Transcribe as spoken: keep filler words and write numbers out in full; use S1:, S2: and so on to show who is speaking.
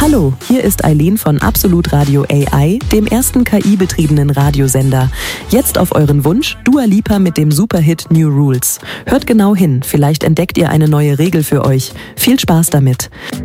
S1: Hallo, hier ist Eileen von Absolut Radio A I, dem ersten K I-betriebenen Radiosender. Jetzt auf euren Wunsch Dua Lipa mit dem Superhit New Rules. Hört genau hin, vielleicht entdeckt ihr eine neue Regel für euch. Viel Spaß damit.